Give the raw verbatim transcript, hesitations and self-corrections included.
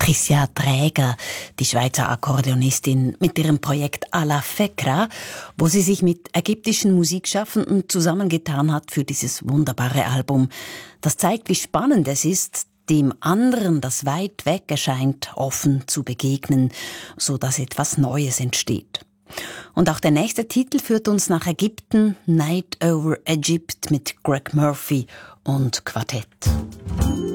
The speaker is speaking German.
Patricia Träger, die Schweizer Akkordeonistin, mit ihrem Projekt Alla Fekra, wo sie sich mit ägyptischen Musikschaffenden zusammengetan hat für dieses wunderbare Album. Das zeigt, wie spannend es ist, dem anderen, das weit weg erscheint, offen zu begegnen, so dass etwas Neues entsteht. Und auch der nächste Titel führt uns nach Ägypten, Night over Egypt mit Greg Murphy und Quartett.